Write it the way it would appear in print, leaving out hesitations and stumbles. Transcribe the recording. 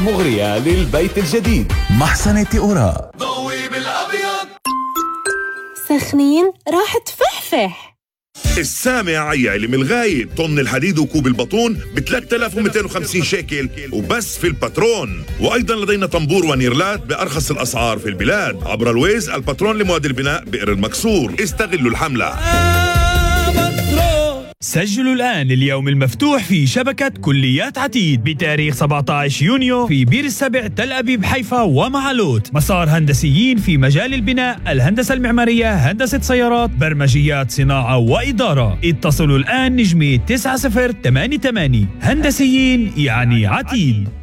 مغرية للبيت الجديد. محصنة أوراق. ضوي بالأبيض. سخنين راح تفحفح. السامع يا علم الغايب، طن الحديد وكوب البطون ب 3250 شيكل وبس في الباترون. وأيضا لدينا طنبور ونيرلات بأرخص الأسعار في البلاد عبر الويز. الباترون لمواد البناء بئر المكسور. استغلوا الحملة. سجلوا الآن اليوم المفتوح في شبكة كليات عتيد بتاريخ 17 يونيو في بير السبع تل أبيب حيفا ومعلوت. مسار هندسيين في مجال البناء، الهندسة المعمارية، هندسة سيارات، برمجيات صناعة وإدارة. اتصلوا الآن نجمي 9088. هندسيين يعني عتيد.